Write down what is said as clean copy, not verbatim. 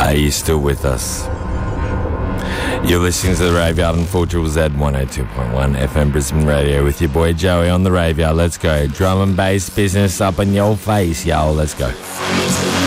Are you still with us? You're listening to the Raveyard on 4ZZZ 102.1 FM Brisbane Radio with your boy Joey on the Raveyard. Let's go. Drum and bass business up in your face, y'all. Let's go.